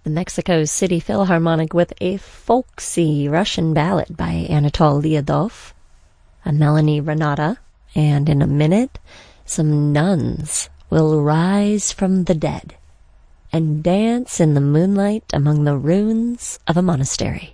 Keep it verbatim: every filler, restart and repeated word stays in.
the Mexico City Philharmonic with a folksy Russian ballad by Anatol Lyudov, a Melanie Renata, and in a minute, some nuns will rise from the dead and dance in the moonlight among the ruins of a monastery.